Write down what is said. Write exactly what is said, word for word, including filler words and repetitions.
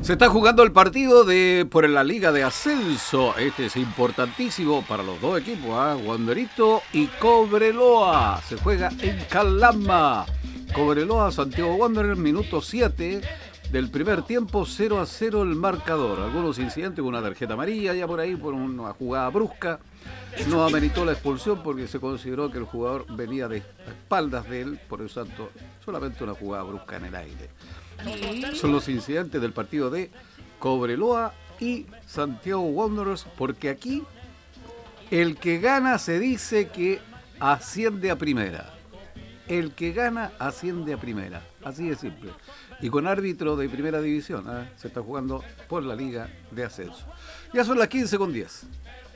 Se está jugando el partido de por la Liga de Ascenso. Este es importantísimo para los dos equipos, ¿eh? Wanderito y Cobreloa. Se juega en Calama. Cobreloa, Santiago Wanderers, minuto siete del primer tiempo, cero a cero el marcador. Algunos incidentes, una tarjeta amarilla ya por ahí, por una jugada brusca. No ameritó la expulsión porque se consideró que el jugador venía de espaldas de él, por lo tanto, solamente una jugada brusca en el aire. Son los incidentes del partido de Cobreloa y Santiago Wanderers, porque aquí el que gana se dice que asciende a primera. El que gana asciende a primera, así de simple. Y con árbitro de primera división, ¿eh? Se está jugando por la Liga de Ascenso. Ya son las quince con diez.